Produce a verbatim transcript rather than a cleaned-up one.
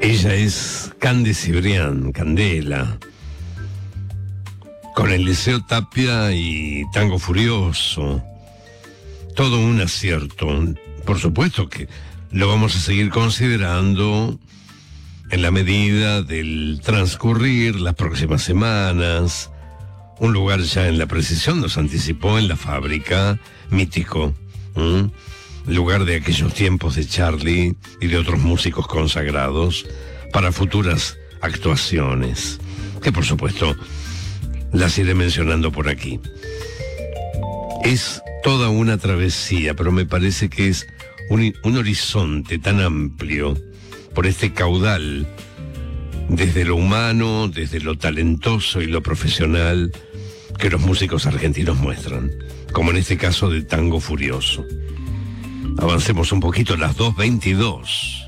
Ella es Cande Cibrián, Candela, con Eliseo Tapia y Tango Furioso. Todo un acierto. Por supuesto que lo vamos a seguir considerando en la medida del transcurrir las próximas semanas. Un lugar ya en la precisión nos anticipó en la fábrica, mítico, ¿m? Lugar de aquellos tiempos de Charlie y de otros músicos consagrados para futuras actuaciones, que por supuesto las iré mencionando por aquí. Es toda una travesía, pero me parece que es un, un horizonte tan amplio por este caudal, desde lo humano, desde lo talentoso y lo profesional que los músicos argentinos muestran, como en este caso de Tango Furioso. Avancemos un poquito, las dos veintidós.